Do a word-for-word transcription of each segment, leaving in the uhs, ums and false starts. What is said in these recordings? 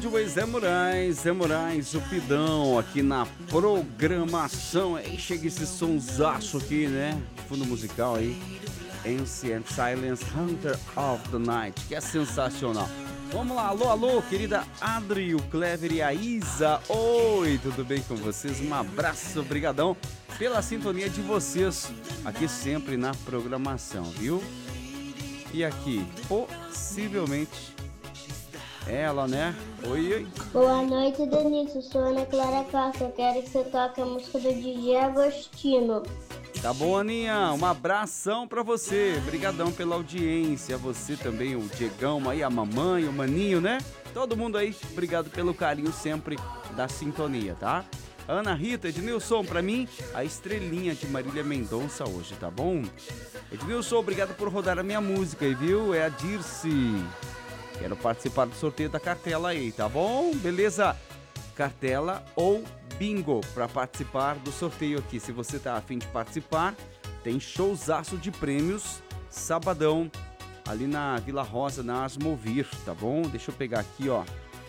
Coldway, Zé Moraes, Zé Moraes, o Pidão aqui na programação. Aí chega esse sonsaço aqui, né? Fundo musical aí. Ancient Silence, Hunter of the Night, que é sensacional. Vamos lá, alô, alô, querida Adri, o Clever e a Isa. Oi, tudo bem com vocês? Um abraço, obrigadão pela sintonia de vocês aqui sempre na programação, viu? E aqui, possivelmente, ela, né? Oi, oi. Boa noite, Denilson. Sou Ana Clara Castro. Eu quero que você toque a música do D J Agostino. Tá bom, Aninha? Um abração pra você. Obrigadão pela audiência. Você também, o Diegão aí, a mamãe, o Maninho, né? Todo mundo aí, obrigado pelo carinho sempre da sintonia, tá? Ana Rita, Ednilson, pra mim, a estrelinha de Marília Mendonça hoje, tá bom? Ednilson, obrigado por rodar a minha música aí, viu? É a Dirce. Quero participar do sorteio da cartela aí, tá bom? Beleza? Cartela ou bingo para participar do sorteio aqui. Se você tá a fim de participar, tem showzaço de prêmios, sabadão, ali na Vila Rosa, na Asmovir, tá bom? Deixa eu pegar aqui, ó,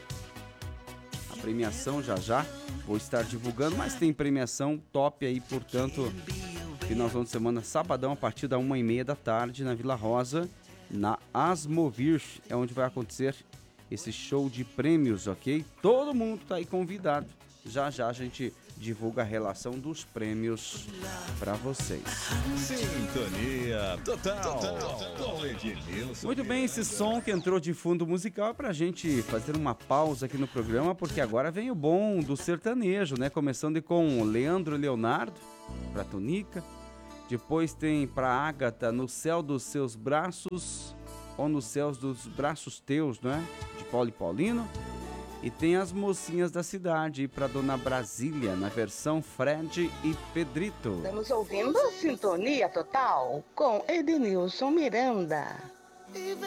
a premiação já já. Vou estar divulgando, mas tem premiação top aí, portanto, finalzão de semana, sabadão, a partir da uma e meia da tarde, na Vila Rosa, na Asmovir, é onde vai acontecer esse show de prêmios, ok? Todo mundo tá aí convidado. Já já a gente divulga a relação dos prêmios para vocês. Sintonia total. Com Ednilson. Muito bem, esse som que entrou de fundo musical é pra gente fazer uma pausa aqui no programa, porque agora vem o bom do sertanejo, né? Começando com Leandro e Leonardo, pra Tonica. Depois tem pra Ágata, No Céu dos Seus Braços, ou Nos Céus dos Braços Teus, né? De Paulo e Paulino. E tem As Mocinhas da Cidade para Dona Brasília, na versão Fred e Pedrito. Estamos ouvindo Sintonia Total com Ednilson Miranda.